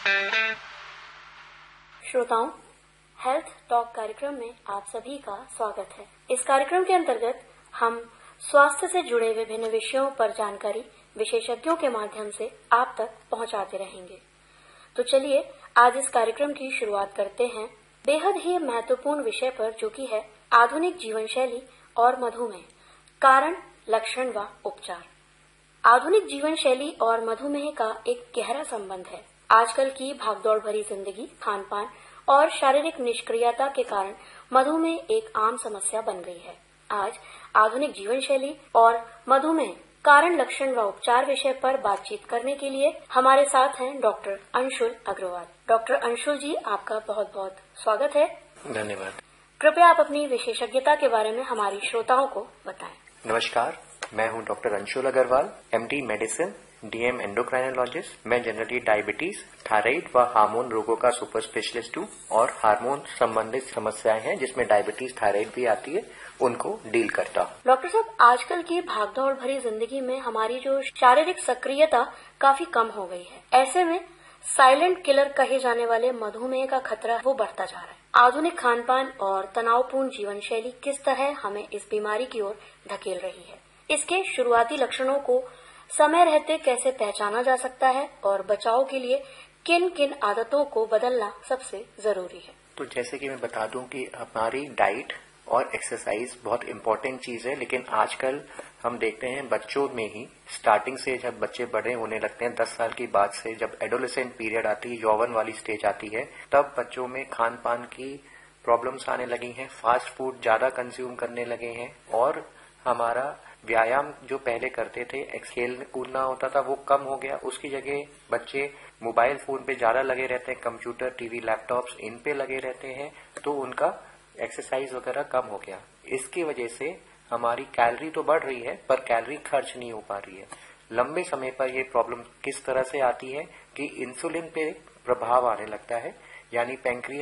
श्रोताओं, health talk कार्यक्रम में आप सभी का स्वागत है। इस कार्यक्रम के अंतर्गत हम स्वास्थ्य से जुड़े विभिन्न विषयों पर जानकारी विशेषज्ञों के माध्यम से आप तक पहुंचाते रहेंगे। तो चलिए आज इस कार्यक्रम की शुरुआत करते हैं बेहद ही महत्वपूर्ण विषय पर, जो कि है आधुनिक जीवन शैली और मधुमेह, कारण, लक्षण व उपचार। आधुनिक जीवन शैली और मधुमेह का एक गहरा संबंध है। आजकल की भागदौड़ भरी जिंदगी, खान-पान और शारीरिक निष्क्रियता के कारण मधुमेह एक आम समस्या बन गई है। आज आधुनिक जीवन शैली और मधुमेह, कारण, लक्षण व उपचार विषय पर बातचीत करने के लिए हमारे साथ हैं डॉक्टर अंशुल अग्रवाल। डॉक्टर अंशुल जी, आपका बहुत बहुत स्वागत है। धन्यवाद। कृपया आप अपनी विशेषज्ञता के बारे में हमारी श्रोताओं को बताएं। नमस्कार, मैं हूं doctor Anshul Agarwal, MD medicine, DM endocrinologist. मैं जनरली डायबिटीज, थायराइड व हार्मोन रोगों का सुपर स्पेशलिस्ट हूं और हार्मोन संबंधित समस्याएं हैं जिसमें डायबिटीज, थायराइड भी आती है, उनको डील करता हूं। डॉक्टर साहब, आजकल की भागदौड़ भरी जिंदगी में हमारी जो शारीरिक सक्रियता काफी कम हो गई है। ऐसे में साइलेंट किलर कहे जाने वाले मधुमेह का खतरा वो बढ़ता जा रहा है। आधुनिक खान-पान और तनावपूर्ण जीवन शैली किस तरह हमें इस बीमारी की ओर धकेल रही है? इसके शुरुआती लक्षणों को समय रहते कैसे पहचाना जा सकता है और बचाव के लिए किन किन आदतों को बदलना सबसे जरूरी है? तो जैसे कि मैं बता दूं कि हमारी डाइट और एक्सरसाइज बहुत इम्पोर्टेंट चीज है, लेकिन आजकल हम देखते हैं बच्चों में ही स्टार्टिंग से जब बच्चे बड़े होने लगते हैं 10 साल की बाद से, जब एडोलेसेंट पीरियड आती है, यौवन वाली स्टेज आती है, तब बच्चों में खान पान की प्रॉब्लम्स आने लगी हैं, फास्ट फूड ज्यादा कंज्यूम करने लगे हैं और हमारा व्यायाम जो पहले करते थे, खेल कूदना होता था, वो कम हो गया। उसकी जगह बच्चे मोबाइल फोन पे ज्यादा लगे रहते हैं, कंप्यूटर, टीवी, लैपटॉप्स इन पे लगे रहते हैं, तो उनका एक्सरसाइज वगैरह कम हो गया। इसकी वजह से हमारी कैलोरी तो बढ़ रही है पर कैलोरी खर्च नहीं हो पा रही है। लंबे समय पर ये प्रॉब्लम किस तरह से आती है कि इंसुलिन पे प्रभाव आने लगता है, यानी पैंक्रियास